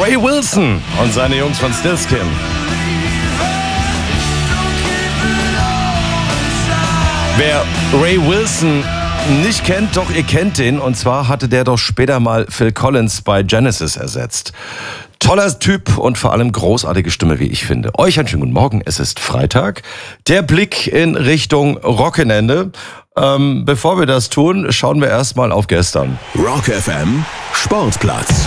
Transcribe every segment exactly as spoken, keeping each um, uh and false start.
Ray Wilson und seine Jungs von Stillskin. Wer Ray Wilson nicht kennt, doch ihr kennt ihn. Und zwar hatte der doch später mal Phil Collins bei Genesis ersetzt. Toller Typ und vor allem großartige Stimme, wie ich finde. Euch einen schönen guten Morgen. Es ist Freitag. Der Blick in Richtung Wochenende. Ähm, bevor wir das tun, schauen wir erstmal auf gestern. Rock F M Sportplatz.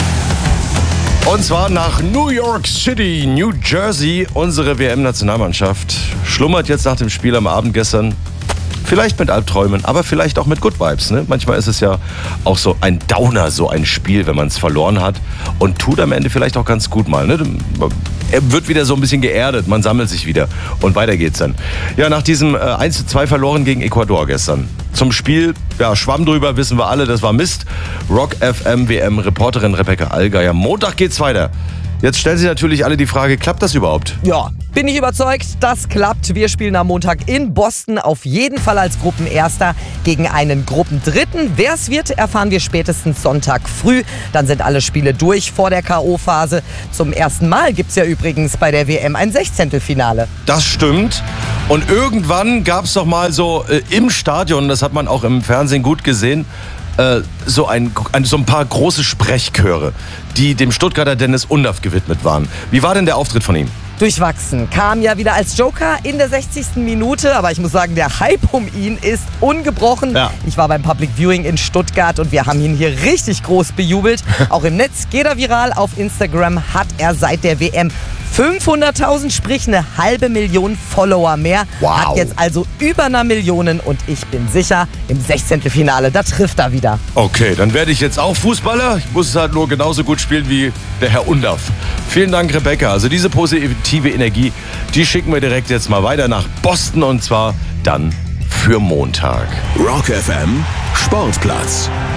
Und zwar nach New York City, New Jersey. Unsere W M-Nationalmannschaft schlummert jetzt nach dem Spiel am Abend gestern. Vielleicht mit Albträumen, aber vielleicht auch mit Good Vibes. Ne? Manchmal ist es ja auch so ein Downer, so ein Spiel, wenn man es verloren hat. Und tut am Ende vielleicht auch ganz gut mal. Ne? Er wird wieder so ein bisschen geerdet, man sammelt sich wieder. Und weiter geht's dann. Ja, nach diesem äh, eins zu zwei verloren gegen Ecuador gestern. Zum Spiel, ja, Schwamm drüber, wissen wir alle, das war Mist. Rock F M W M-Reporterin Rebecca Allgeier. Montag geht's weiter. Jetzt stellen sich natürlich alle die Frage, klappt das überhaupt? Ja, bin ich überzeugt, das klappt. Wir spielen am Montag in Boston auf jeden Fall als Gruppenerster gegen einen Gruppendritten. Wer es wird, erfahren wir spätestens Sonntag früh. Dann sind alle Spiele durch vor der K O-Phase. Zum ersten Mal gibt es ja übrigens bei der W M ein Sechzehntelfinale. Das stimmt. Und irgendwann gab es doch mal so äh, im Stadion, das hat man auch im Fernsehen gut gesehen, äh, so, ein, ein, so ein paar große Sprechchöre, die dem Stuttgarter Dennis Undaff gewidmet waren. Wie war denn der Auftritt von ihm? Durchwachsen. Kam ja wieder als Joker in der sechzigsten Minute, aber ich muss sagen, der Hype um ihn ist ungebrochen. Ja. Ich war beim Public Viewing in Stuttgart und wir haben ihn hier richtig groß bejubelt. Auch im Netz geht er viral. Auf Instagram hat er seit der W M fünfhunderttausend, sprich eine halbe Million Follower mehr. Wow. Hat jetzt also über einer Million und ich bin sicher, im Sechzehntelfinale, da trifft er wieder. Okay, dann werde ich jetzt auch Fußballer. Ich muss es halt nur genauso gut spielen wie der Herr Undaff. Vielen Dank, Rebecca. Also diese positive Energie, die schicken wir direkt jetzt mal weiter nach Boston und zwar dann für Montag. Rock F M Sportplatz.